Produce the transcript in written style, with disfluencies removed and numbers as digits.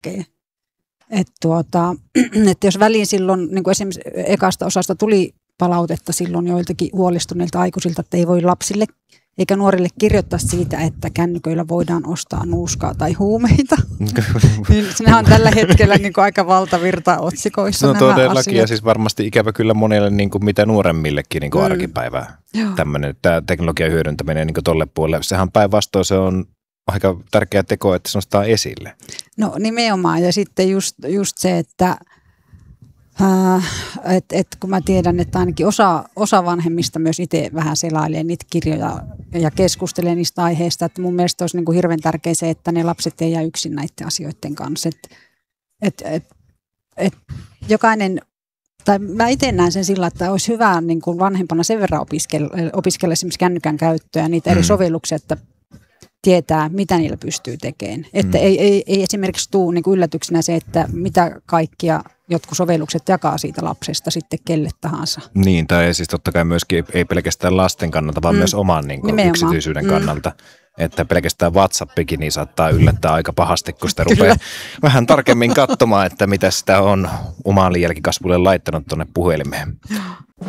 kaikkea. Että jos väliin silloin, niin kuin esimerkiksi ekasta osasta tuli palautetta silloin joiltakin huolestuneilta aikuisilta, että ei voi lapsille eikä nuorille kirjoittaa siitä, että kännyköillä voidaan ostaa nuuskaa tai huumeita. Niin nehän on tällä hetkellä niin kuin aika valtavirta otsikoissa nämä todellakin, asiat. ja siis varmasti ikävä kyllä monelle niin kuin mitä nuoremmillekin niin kuin arkipäivää. Tämmöinen tämä teknologian hyödyntäminen niin kuin tolle puolelle. Sehän päinvastoin se on aika tärkeä teko, että se nostaa esille. No nimenomaan, ja sitten just se, että kun mä tiedän, että ainakin osa vanhemmista myös itse vähän selailee niitä kirjoja ja keskustelee niistä aiheista, että mun mielestä olisi niin kuin hirveän tärkeää se, että ne lapset ei jää yksin näiden asioiden kanssa. Jokainen, tai mä itse näen sen sillä, että olisi hyvä niin kuin vanhempana sen verran opiskella esimerkiksi kännykän käyttöä ja niitä eri sovelluksia, että tietää, mitä niillä pystyy tekemään. Että ei esimerkiksi tule niin kuin yllätyksenä se, että mitä kaikkia jotkut sovellukset jakaa siitä lapsesta sitten kelle tahansa. Niin, tai siis totta kai myöskin ei pelkästään lasten kannalta, vaan myös oman niin kuin yksityisyyden kannalta. Että pelkästään WhatsAppikin niin saattaa yllättää aika pahasti, kun sitä rupeaa vähän tarkemmin katsomaan, että mitä sitä on omalle jälkikasvulle laittanut tuonne puhelimeen.